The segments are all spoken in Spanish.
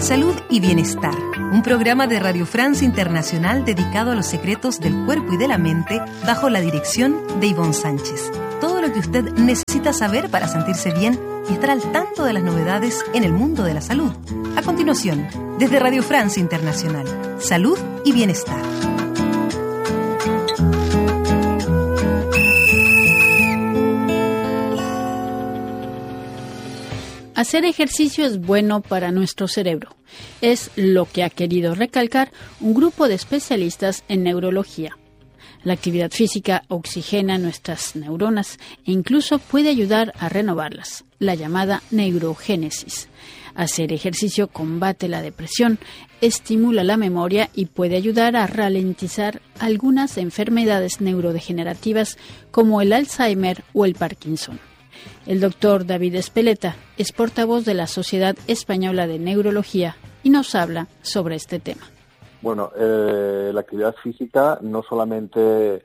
Salud y Bienestar, un programa de Radio France Internacional dedicado a los secretos del cuerpo y de la mente bajo la dirección de Ivonne Sánchez. Todo lo que usted necesita saber para sentirse bien y estar al tanto de las novedades en el mundo de la salud. A continuación, desde Radio France Internacional, Salud y Bienestar. Hacer ejercicio es bueno para nuestro cerebro. Es lo que ha querido recalcar un grupo de especialistas en neurología. La actividad física oxigena nuestras neuronas e incluso puede ayudar a renovarlas, la llamada neurogénesis. Hacer ejercicio combate la depresión, estimula la memoria y puede ayudar a ralentizar algunas enfermedades neurodegenerativas como el Alzheimer o el Parkinson. El doctor David Espeleta es portavoz de la Sociedad Española de Neurología y nos habla sobre este tema. Bueno, la actividad física no solamente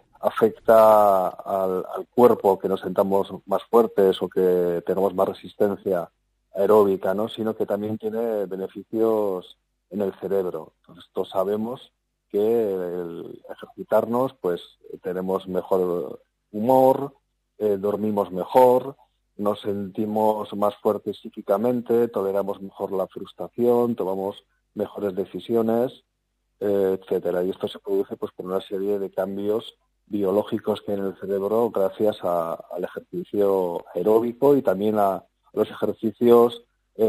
afecta al cuerpo, que nos sentamos más fuertes o que tenemos más resistencia aeróbica, ¿no?, sino que también tiene beneficios en el cerebro. Entonces, todos sabemos que el ejercitarnos, pues tenemos mejor humor, dormimos mejor, nos sentimos más fuertes psíquicamente, toleramos mejor la frustración, tomamos mejores decisiones, etcétera. Y esto se produce pues por una serie de cambios biológicos que hay en el cerebro gracias al ejercicio aeróbico y también a los ejercicios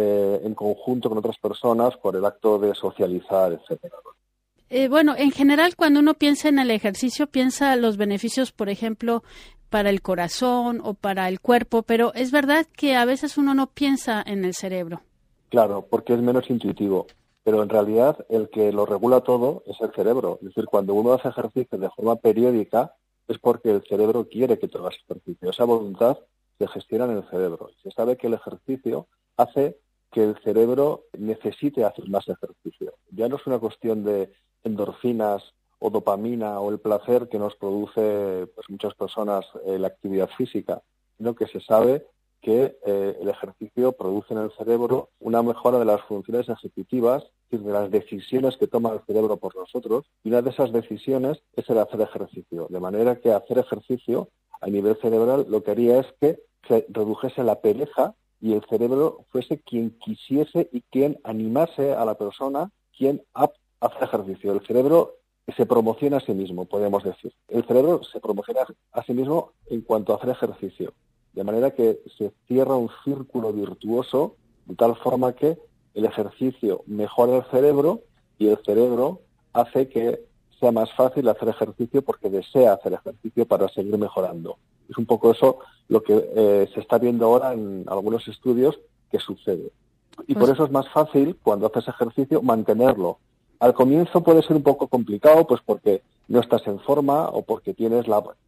en conjunto con otras personas por el acto de socializar, etcétera. Bueno, en general, cuando uno piensa en el ejercicio, piensa los beneficios, por ejemplo, para el corazón o para el cuerpo, pero es verdad que a veces uno no piensa en el cerebro. Claro, porque es menos intuitivo, pero en realidad el que lo regula todo es el cerebro. Es decir, cuando uno hace ejercicio de forma periódica es porque el cerebro quiere que tú hagas ejercicio. Esa voluntad se gestiona en el cerebro. Se sabe que el ejercicio hace que el cerebro necesite hacer más ejercicio. Ya no es una cuestión de endorfinas o dopamina o el placer que nos produce pues muchas personas la actividad física, sino que se sabe que el ejercicio produce en el cerebro una mejora de las funciones ejecutivas, es decir, de las decisiones que toma el cerebro por nosotros, y una de esas decisiones es el hacer ejercicio. De manera que hacer ejercicio a nivel cerebral lo que haría es que se redujese la pereza y el cerebro fuese quien quisiese y quien animase a la persona quien hace ejercicio. El cerebro se promociona a sí mismo, podemos decir. El cerebro se promociona a sí mismo en cuanto a hacer ejercicio. De manera que se cierra un círculo virtuoso de tal forma que el ejercicio mejora el cerebro y el cerebro hace que sea más fácil hacer ejercicio porque desea hacer ejercicio para seguir mejorando. Es un poco eso lo que se está viendo ahora en algunos estudios que sucede. Y por eso es más fácil, cuando haces ejercicio, mantenerlo. Al comienzo puede ser un poco complicado, pues porque no estás en forma o porque tienes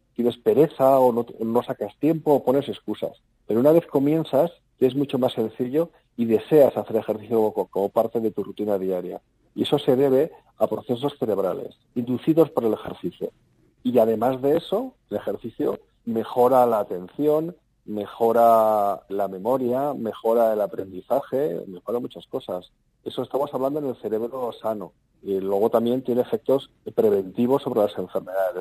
pereza o no sacas tiempo o pones excusas. Pero una vez comienzas, es mucho más sencillo y deseas hacer ejercicio como parte de tu rutina diaria. Y eso se debe a procesos cerebrales inducidos por el ejercicio. Y además de eso, el ejercicio mejora la atención, mejora la memoria, mejora el aprendizaje, mejora muchas cosas. Eso estamos hablando en el cerebro sano. Y luego también tiene efectos preventivos sobre las enfermedades.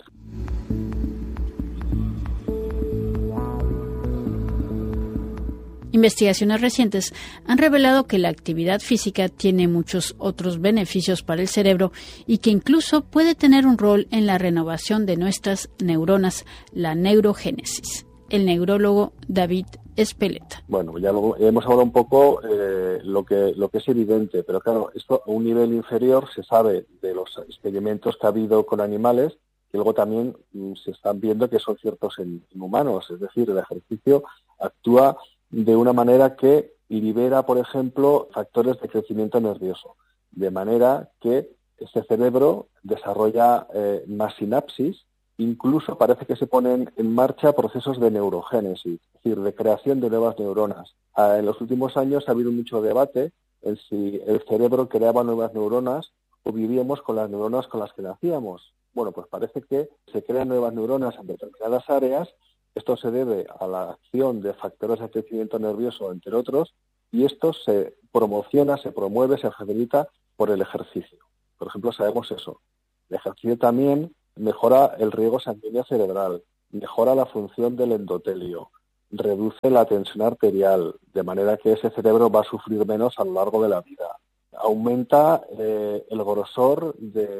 Investigaciones recientes han revelado que la actividad física tiene muchos otros beneficios para el cerebro y que incluso puede tener un rol en la renovación de nuestras neuronas, la neurogénesis. El neurólogo David Espeleta. Bueno, ya hemos hablado un poco lo que es evidente, pero claro, esto a un nivel inferior se sabe de los experimentos que ha habido con animales y luego también se están viendo que son ciertos en humanos, es decir, el ejercicio actúa de una manera que libera, por ejemplo, factores de crecimiento nervioso, de manera que ese cerebro desarrolla más sinapsis. Incluso parece que se ponen en marcha procesos de neurogénesis, es decir, de creación de nuevas neuronas. En los últimos años ha habido mucho debate en si el cerebro creaba nuevas neuronas o vivíamos con las neuronas con las que nacíamos. Bueno, pues parece que se crean nuevas neuronas en determinadas áreas. Esto se debe a la acción de factores de crecimiento nervioso, entre otros, y esto se promociona, se promueve, se facilita por el ejercicio. Por ejemplo, sabemos eso. El ejercicio también mejora el riego sanguíneo cerebral, mejora la función del endotelio, reduce la tensión arterial, de manera que ese cerebro va a sufrir menos a lo largo de la vida. Aumenta el grosor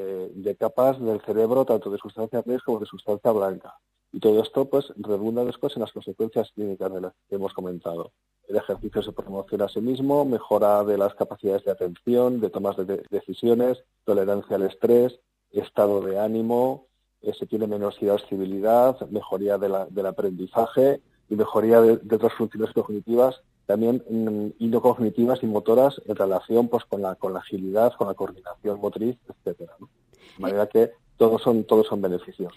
de capas del cerebro, tanto de sustancia gris como de sustancia blanca. Y todo esto pues redunda después en las consecuencias clínicas de las que hemos comentado. El ejercicio se promociona a sí mismo, mejora de las capacidades de atención, de tomas de decisiones, tolerancia al estrés, estado de ánimo, se tiene menos irascibilidad, mejoría del aprendizaje y mejoría de otras funciones cognitivas, también y no cognitivas y motoras en relación pues con la agilidad, con la coordinación motriz, etcétera, ¿no? De manera que todos son beneficios.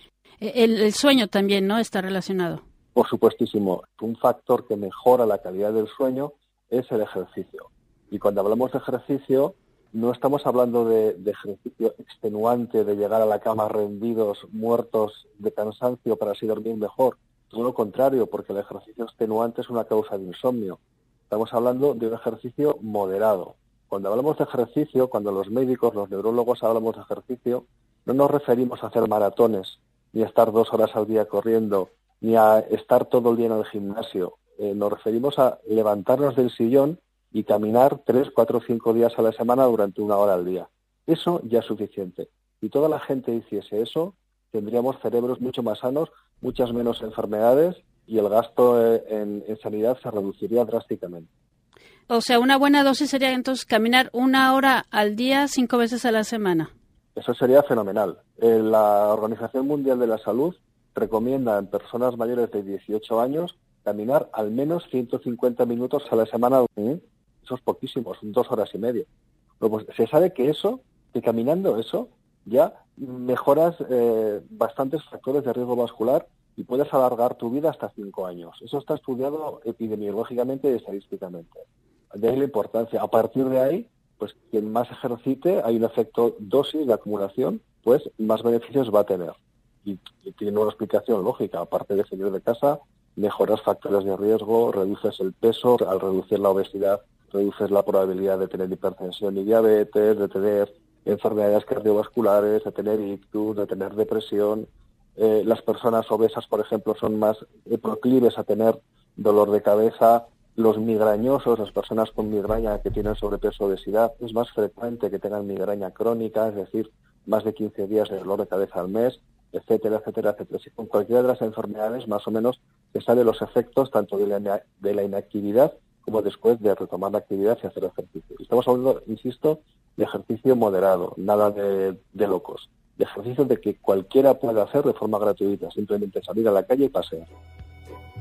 El sueño también, ¿no?, está relacionado. Por supuestísimo. Un factor que mejora la calidad del sueño es el ejercicio. Y cuando hablamos de ejercicio, no estamos hablando de ejercicio extenuante, de llegar a la cama rendidos, muertos de cansancio para así dormir mejor. Todo lo contrario, porque el ejercicio extenuante es una causa de insomnio. Estamos hablando de un ejercicio moderado. Cuando hablamos de ejercicio, cuando los médicos, los neurólogos hablamos de ejercicio, no nos referimos a hacer maratones, ni a estar 2 horas al día corriendo, ni a estar todo el día en el gimnasio. Nos referimos a levantarnos del sillón y caminar 3, 4, 5 días a la semana durante 1 hora al día. Eso ya es suficiente. Si toda la gente hiciese eso, tendríamos cerebros mucho más sanos, muchas menos enfermedades y el gasto en sanidad se reduciría drásticamente. O sea, una buena dosis sería entonces caminar 1 hora al día 5 veces a la semana. Eso sería fenomenal. La Organización Mundial de la Salud recomienda en personas mayores de 18 años caminar al menos 150 minutos a la semana. Eso es poquísimo, son 2 horas y media. Pero pues se sabe que caminando eso, ya mejoras bastantes factores de riesgo vascular y puedes alargar tu vida hasta 5 años. Eso está estudiado epidemiológicamente y estadísticamente. De ahí la importancia. A partir de ahí, pues quien más ejercite, hay un efecto dosis de acumulación, pues más beneficios va a tener. Y tiene una explicación lógica. Aparte de salir de casa, mejoras factores de riesgo, reduces el peso, al reducir la obesidad, reduces la probabilidad de tener hipertensión y diabetes, de tener enfermedades cardiovasculares, de tener ictus, de tener depresión. Las personas obesas, por ejemplo, son más proclives a tener dolor de cabeza. Los migrañosos, las personas con migraña que tienen sobrepeso o obesidad, es más frecuente que tengan migraña crónica, es decir, más de 15 días de dolor de cabeza al mes, etcétera, etcétera, etcétera. Si con cualquiera de las enfermedades, más o menos, se saben los efectos tanto de la inactividad como después de retomar la actividad y hacer ejercicio. Estamos hablando, insisto, de ejercicio moderado, nada de locos. De ejercicio de que cualquiera puede hacer de forma gratuita, simplemente salir a la calle y pasear.